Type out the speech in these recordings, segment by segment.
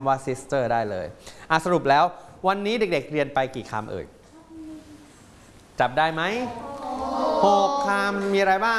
ว่า sister ได้เลยสรุปแล้ววันนี้เด็กๆเรียนไปกี่คำเอ่ยจับได้ไหม6 คำมีอะไรบ้าง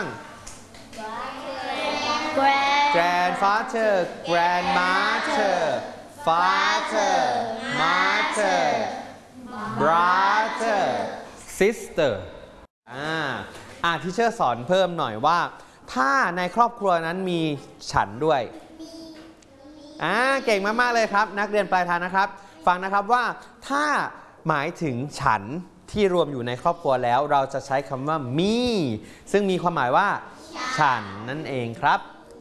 grandfather grandmother father mother brother sister ที่เชอร์สอนเพิ่มหน่อยว่าถ้าในครอบครัวนั้นมีฉันด้วยเก่งมากๆเลยครับนักเรียนปลายทางนะครับฟังนะครับว่าถ้าหมายถึงฉันที่รวมอยู่ในครอบครัวแล้วเราจะใช้คำว่ามีซึ่งมีความหมายว่าฉันนั่นเองครับ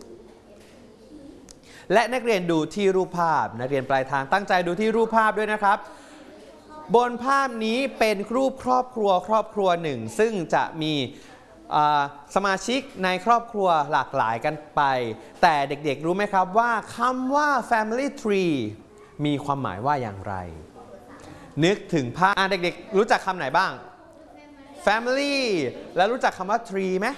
และนักเรียนดูที่รูปภาพนักเรียนปลายทางตั้งใจดูที่รูปภาพด้วยนะครับบนภาพนี้เป็นรูปครอบครัวหนึ่งซึ่งจะมีสมาชิกในครอบครัวหลากหลายกันไปแต่เด็กๆรู้ไหมครับว่าคำว่า family tree มีความหมายว่าอย่างไรนึกถึงภาพเด็กๆรู้จักคำไหนบ้าง family แล้วรู้จักคำว่า tree ไหม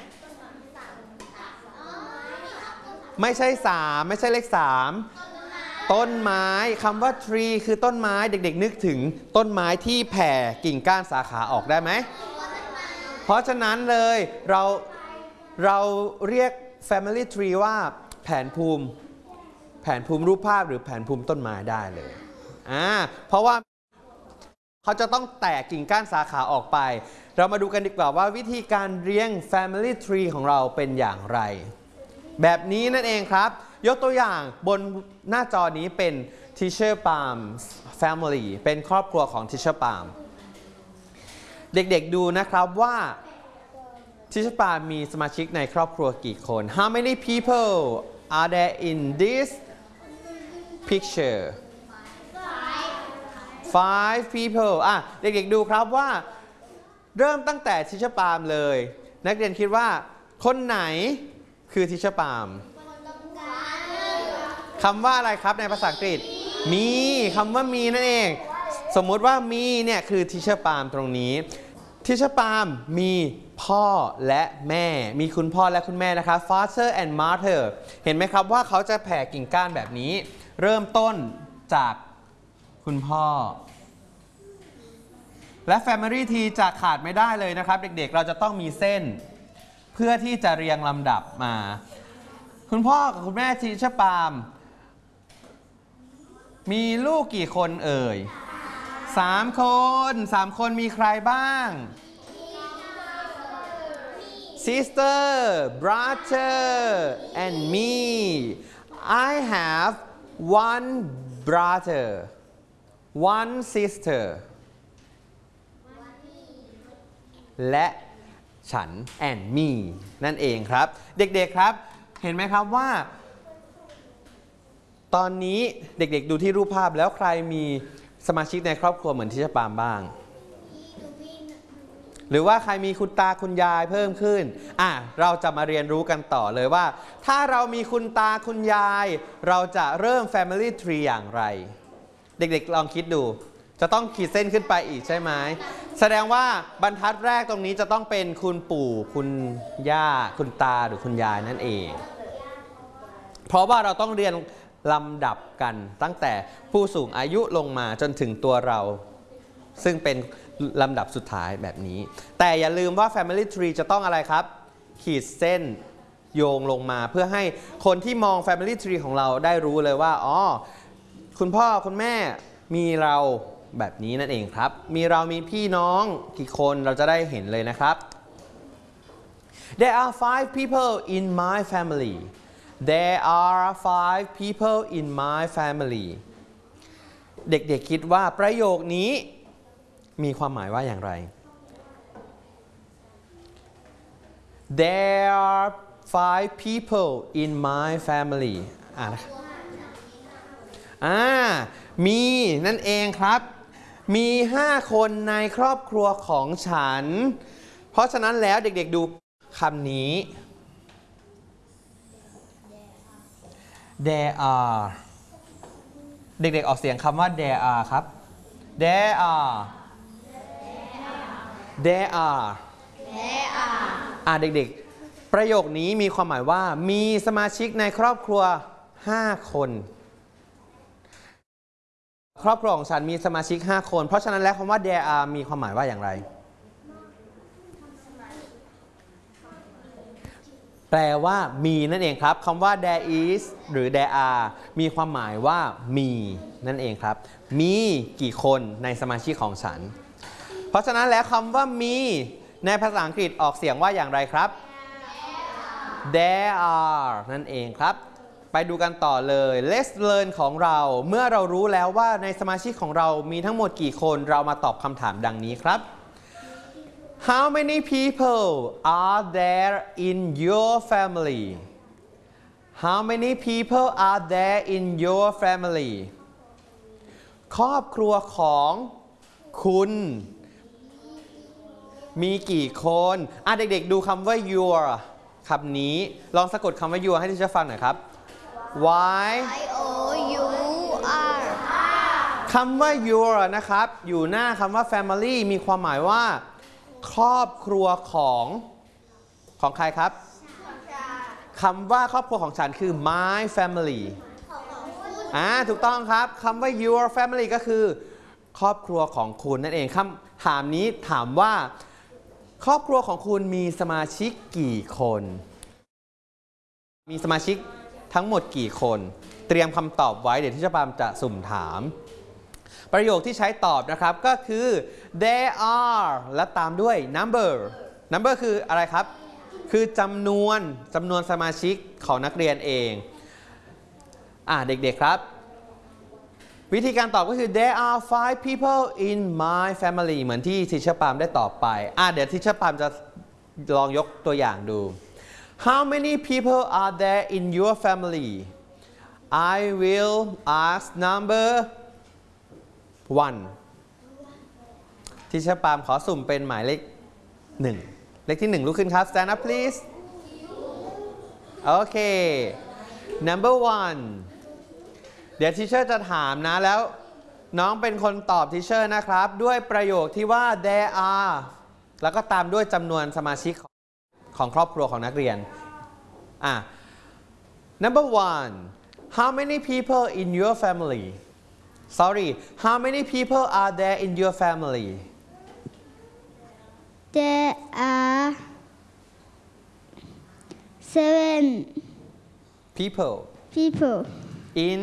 ไม่ใช่3ไม่ใช่เลข3ต้นไม้คำว่า tree คือต้นไม้เด็กๆนึกถึงต้นไม้ที่แผ่กิ่งก้านสาขาออกได้ไหมเพราะฉะนั้นเลยเราเรียก family tree ว่าแผนภูมิรูปภาพหรือแผนภูมิต้นไม้ได้เลยเพราะว่าเขาจะต้องแตกกิ่งก้านสาขาออกไปเรามาดูกันดีกว่าว่าวิธีการเรียง family tree ของเราเป็นอย่างไรแบบนี้นั่นเองครับยกตัวอย่างบนหน้าจอนี้เป็น Teacher Palm Family เป็นครอบครัวของ Teacher Palm เด็กๆดูนะครับว่า Teacher Palm มีสมาชิกในครอบครัวกี่คน How many people are there in this picture 5 people เด็กๆดูครับว่าเริ่มตั้งแต่ Teacher Palm เลยนักเรียนคิดว่าคนไหนคือ Teacher Palm คำว่าอะไรครับในภาษาอังกฤษมีคำว่ามีนั่นเองสมมุติว่ามีเนี่ยคือ Teacher Palm ตรงนี้ Teacher Palm มีพ่อและแม่มีคุณพ่อและคุณแม่นะครับ Father and Mother เห็นไหมครับว่าเขาจะแผ่กิ่งก้านแบบนี้เริ่มต้นจากคุณพ่อและ Family Tree จะขาดไม่ได้เลยนะครับเด็กๆเราจะต้องมีเส้นเพื่อที่จะเรียงลำดับมาคุณพ่อกับคุณแม่Teacher Palmมีลูกกี่คนเอ่ย3 คนมีใครบ้าง Sister brother and me I have 1 brother 1 sister และฉัน and me นั่นเองครับเด็กๆครับเห็นไหมครับว่าตอนนี้เด็กๆดูที่รูปภาพแล้วใครมีสมาชิกในครอบครัวเหมือนที่Teacher Palmบ้างหรือว่าใครมีคุณตาคุณยายเพิ่มขึ้นเราจะมาเรียนรู้กันต่อเลยว่าถ้าเรามีคุณตาคุณยายเราจะเริ่ม Family Tree อย่างไรเด็กๆลองคิดดูจะต้องขีดเส้นขึ้นไปอีกใช่ไหมแสดงว่าบรรทัดแรกตรงนี้จะต้องเป็นคุณปู่คุณย่าคุณตาหรือคุณยายนั่นเองเพราะว่าเราต้องเรียนลำดับกันตั้งแต่ผู้สูงอายุลงมาจนถึงตัวเราซึ่งเป็นลำดับสุดท้ายแบบนี้แต่อย่าลืมว่า Family Tree จะต้องอะไรครับขีดเส้นโยงลงมาเพื่อให้คนที่มอง Family Tree ของเราได้รู้เลยว่าคุณพ่อคุณแม่มีเราแบบนี้นั่นเองครับมีพี่น้องกี่คนเราจะได้เห็นเลยนะครับ There are 5 people in my family There are 5 people in my family เด็กๆคิดว่าประโยคนี้มีความหมายว่าอย่างไร There are 5 people in my family มีนั่นเองครับมี5 คนในครอบครัวของฉันเพราะฉะนั้นแล้วเด็กๆดูคำนี้ There are เด็กๆออกเสียงคำว่า there are ครับ there are เด็กๆประโยคนี้มีความหมายว่ามีสมาชิกในครอบครัว5 คนครอบครัวของฉันมีสมาชิก5คนเพราะฉะนั้นแล้วคำว่า there are มีความหมายว่าอย่างไรแปลว่ามีนั่นเองครับคำว่า there is หรือ there are มีความหมายว่ามีนั่นเองครับมีกี่คนในสมาชิกของฉันเพราะฉะนั้นแล้วคำว่ามีในภาษาอังกฤษออกเสียงว่าอย่างไรครับ there are นั่นเองครับไปดูกันต่อเลย Let's learn ของเราเมื่อเรารู้แล้วว่าในสมาชิกของเรามีทั้งหมดกี่คนเรามาตอบคำถามดังนี้ครับ How many people are there in your family? How many people are there in your family? ครอบครัวของคุณมีกี่คนเด็กๆดูคำว่า your คำนี้ลองสะกดคำว่า your ให้ที่จะฟังหน่อยครับ Y O U R คำว่า your นะครับอยู่หน้าคำว่า family มีความหมายว่าครอบครัวของใครครับคำว่าครอบครัวของฉันคือ my family ถูกต้องครับคำว่า your family ก็คือครอบครัวของคุณนั่นเองคำถามนี้ถามว่าครอบครัวของคุณมีสมาชิกกี่คนมีสมาชิกทั้งหมดกี่คนเตรียมคำตอบไว้เดี๋ยวที่เจ้าปามจะสุ่มถามประโยคที่ใช้ตอบนะครับก็คือ there are และตามด้วย number คืออะไรครับคือจำนวนสมาชิกของนักเรียนเองเด็กๆครับวิธีการตอบก็คือ there are 5 people in my family เหมือนที่ทิชเชอร์ปามได้ตอบไปเดี๋ยวทิชเชอร์ปามจะลองยกตัวอย่างดู How many people are there in your family? I will ask number 1ทิชเชอร์ปามขอสุ่มเป็นหมายเลข1เลขที่1ลุกขึ้นครับ stand up please โอเค number 1เดี๋ยวทิชเชอร์จะถามนะแล้วน้องเป็นคนตอบทิชเชอร์นะครับด้วยประโยคที่ว่า there are แล้วก็ตามด้วยจำนวนสมาชิกของครอบครัวของนักเรียนnumber 1 how many people in your family sorry how many people are there in your family There are 7 people in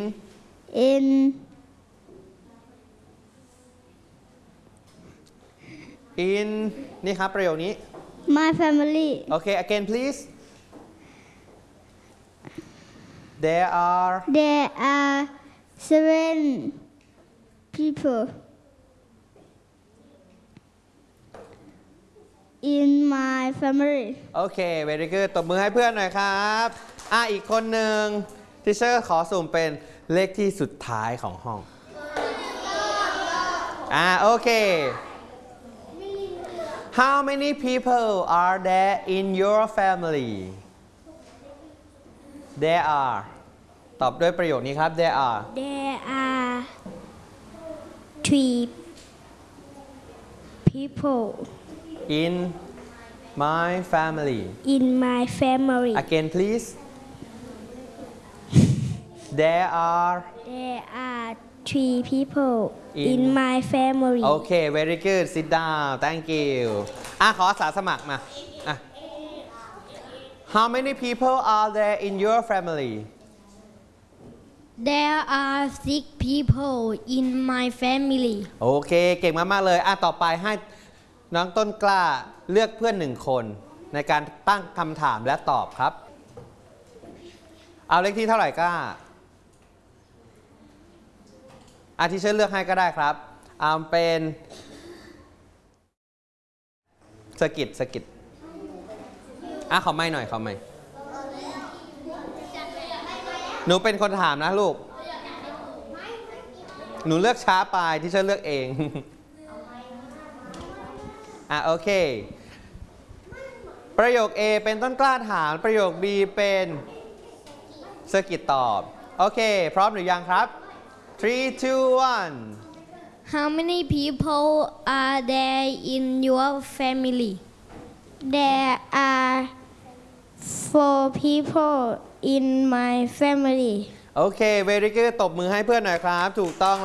นี่ครับประโยคนี้ my family. Okay again please there are 7 people in my family. Okay very good ตบมือให้เพื่อนหน่อยครับอีกคนหนึ่งทิเชอร์ขอสุ่มเป็นเลขที่สุดท้ายของห้องโอเค How many people are there in your family There are ตอบด้วยประโยคนี้ครับ There are 3 people in my family in my family. Again please There are 3 people in my family. Okay very good sit down thank you ขออาสาสมัครมาHow many people are there in your family There are 6 people in my family. โอเคเก่งมากๆเลยต่อไปให้น้องต้นกล้าเลือกเพื่อน1คนในการตั้งคำถามและตอบครับเอาเลขที่เท่าไหร่กล้าที่เชิญเลือกให้ก็ได้ครับเป็นสกิดขอไม่หน่อยขอไม่หนูเป็นคนถามนะลูกหนูเลือกช้าไปที่เชิญเลือกเองโอเคประโยค A เป็นต้นกล้าถามประโยค B เป็นสกิดตอบโอเคพร้อมหรือยังครับ3 2 1 How many people are there in your family? There are 4 people in my family. โอเค very good ตบมือให้เพื่อนหน่อยครับถูกต้อง